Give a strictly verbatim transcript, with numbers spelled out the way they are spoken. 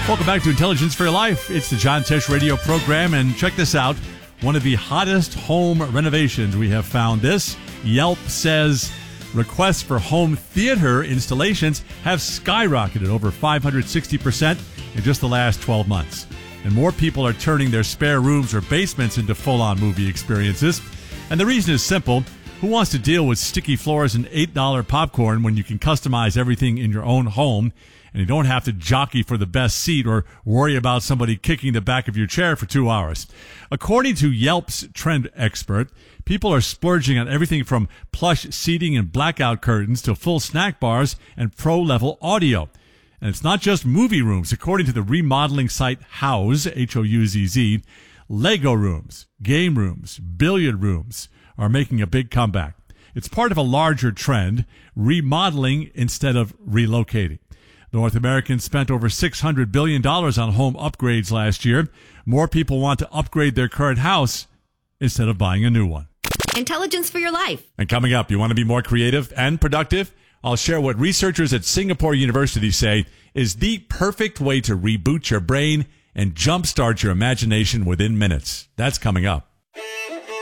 Welcome back to Intelligence for Your Life. It's the John Tesh radio program, and check this out. One of the hottest home renovations we have found this. Yelp says requests for home theater installations have skyrocketed over five hundred sixty percent in just the last twelve months. And more people are turning their spare rooms or basements into full-on movie experiences. And the reason is simple. Who wants to deal with sticky floors and eight dollar popcorn when you can customize everything in your own home and you don't have to jockey for the best seat or worry about somebody kicking the back of your chair for two hours? According to Yelp's trend expert, people are splurging on everything from plush seating and blackout curtains to full snack bars and pro-level audio. And it's not just movie rooms. According to the remodeling site Houzz, H O U Z Z, Lego rooms, game rooms, billiard rooms are making a big comeback. It's part of a larger trend, remodeling instead of relocating. North Americans spent over six hundred billion dollars on home upgrades last year. More people want to upgrade their current house instead of buying a new one. Intelligence for Your Life. And coming up, you want to be more creative and productive? I'll share what researchers at Singapore University say is the perfect way to reboot your brain and jumpstart your imagination within minutes. That's coming up.